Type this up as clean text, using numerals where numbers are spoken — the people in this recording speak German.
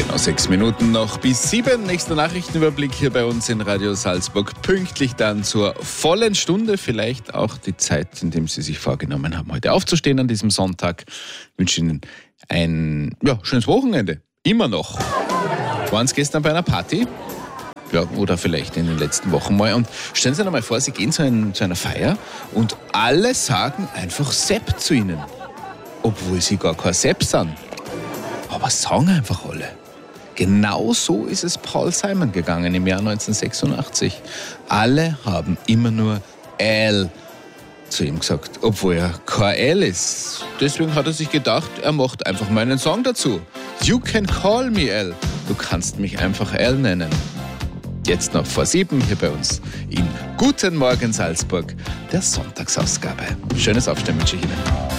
6 Minuten noch bis 7. Nächster Nachrichtenüberblick hier bei uns in Radio Salzburg. Pünktlich dann zur vollen Stunde. Vielleicht auch die Zeit, in der Sie sich vorgenommen haben, heute aufzustehen an diesem Sonntag. Ich wünsche Ihnen ein schönes Wochenende. Immer noch. Waren Sie gestern bei einer Party? Ja, oder vielleicht in den letzten Wochen mal. Und stellen Sie sich einmal vor, Sie gehen zu einer Feier und alle sagen einfach Sepp zu Ihnen. Obwohl Sie gar kein Sepp sind. Aber sagen einfach alle. Genau so ist es Paul Simon gegangen im Jahr 1986. Alle haben immer nur Al zu ihm gesagt, obwohl er kein Al ist. Deswegen hat er sich gedacht, er macht einfach mal einen Song dazu. You can call me Al. Du kannst mich einfach Al nennen. Jetzt noch vor 7 hier bei uns in Guten Morgen Salzburg, der Sonntagsausgabe. Schönes Aufstehen wünsche ich Ihnen.